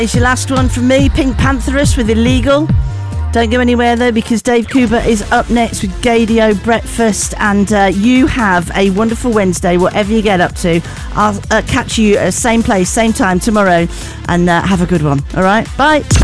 It's your last one from me, Pink Pantheress with Illegal. Don't go anywhere though, because Dave Cooper is up next with Gadio Breakfast, and you have a wonderful Wednesday, whatever you get up to. I'll catch you at same place, same time tomorrow, and have a good one. All right, bye.